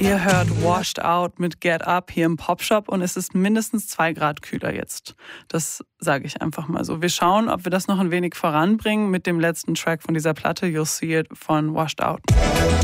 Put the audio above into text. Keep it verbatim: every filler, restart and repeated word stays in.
Ihr hört Washed Out mit Get Up hier im Popshop und es ist mindestens zwei Grad kühler jetzt. Das sage ich einfach mal so. Wir schauen, ob wir das noch ein wenig voranbringen mit dem letzten Track von dieser Platte, You'll See It von Washed Out.